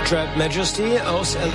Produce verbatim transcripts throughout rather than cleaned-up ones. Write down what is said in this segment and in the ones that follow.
Trap Majesty aus L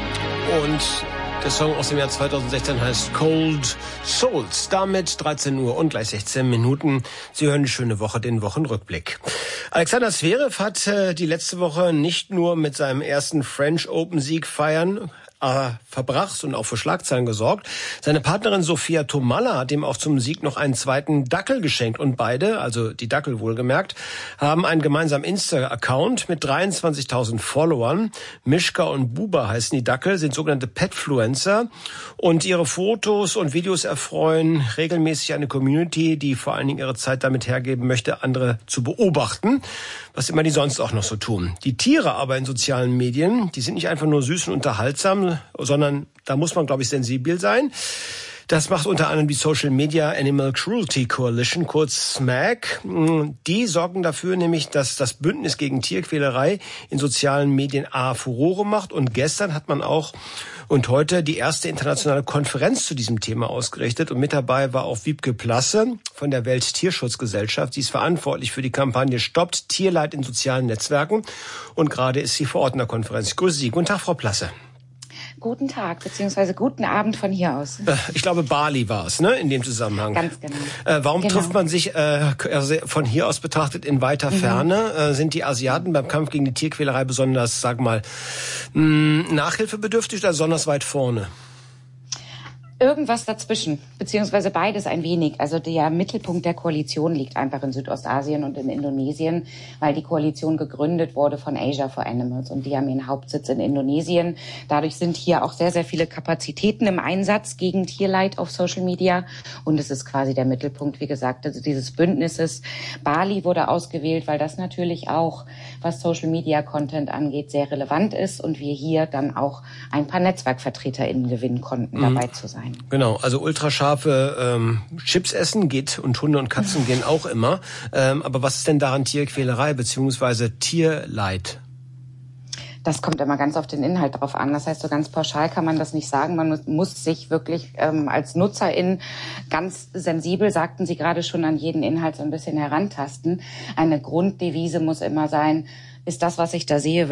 A und der Song aus dem Jahr zweitausendsechzehn heißt Cold Souls. Damit dreizehn Uhr und gleich sechzehn Minuten. Sie hören die schöne Woche, den Wochenrückblick. Alexander Zverev hat äh, die letzte Woche nicht nur mit seinem ersten French Open Sieg feiern äh, verbracht und auch für Schlagzeilen gesorgt. Seine Partnerin Sophia Tomalla hat ihm auch zum Sieg noch einen zweiten Dackel geschenkt. Und beide, also die Dackel wohlgemerkt, haben einen gemeinsamen Insta-Account mit dreiundzwanzigtausend Followern. Mischka und Buba heißen die Dackel, sind sogenannte Petfluencer. Und ihre Fotos und Videos erfreuen regelmäßig eine Community, die vor allen Dingen ihre Zeit damit hergeben möchte, andere zu beobachten, was immer die sonst auch noch so tun. Die Tiere aber in sozialen Medien, die sind nicht einfach nur süß und unterhaltsam, sondern da muss man, glaube ich, sensibel sein. Das macht unter anderem die Social Media Animal Cruelty Coalition, kurz S M A C. Die sorgen dafür nämlich, dass das Bündnis gegen Tierquälerei in sozialen Medien A Furore macht. Und gestern hat man auch und heute die erste internationale Konferenz zu diesem Thema ausgerichtet. Und mit dabei war auch Wiebke Plasse von der Welttierschutzgesellschaft. Sie ist verantwortlich für die Kampagne Stoppt Tierleid in sozialen Netzwerken. Und gerade ist sie vor Ort in der Konferenz. Ich grüße Sie. Guten Tag, Frau Plasse. Guten Tag, beziehungsweise guten Abend von hier aus. Ich glaube, Bali war es, ne, in dem Zusammenhang. Ganz genau. Äh, warum genau. trifft man sich äh, also von hier aus betrachtet in weiter Ferne? Mhm. Äh, sind die Asiaten beim Kampf gegen die Tierquälerei besonders, sag mal, mh, nachhilfebedürftig oder besonders weit vorne? Irgendwas dazwischen, beziehungsweise beides ein wenig. Also der Mittelpunkt der Koalition liegt einfach in Südostasien und in Indonesien, weil die Koalition gegründet wurde von Asia for Animals und die haben ihren Hauptsitz in Indonesien. Dadurch sind hier auch sehr, sehr viele Kapazitäten im Einsatz gegen Tierleid auf Social Media und es ist quasi der Mittelpunkt, wie gesagt, also dieses Bündnisses. Bali wurde ausgewählt, weil das natürlich auch, was Social Media Content angeht, sehr relevant ist und wir hier dann auch ein paar NetzwerkvertreterInnen gewinnen konnten, mhm. dabei zu sein. Genau, also ultrascharfe ähm, Chips essen geht und Hunde und Katzen gehen auch immer. Ähm, aber was ist denn daran Tierquälerei beziehungsweise Tierleid? Das kommt immer ganz auf den Inhalt drauf an. Das heißt, so ganz pauschal kann man das nicht sagen. Man muss, muss sich wirklich ähm, als Nutzerin ganz sensibel, sagten Sie gerade schon, an jeden Inhalt so ein bisschen herantasten. Eine Grunddevise muss immer sein, ist das, was ich da sehe,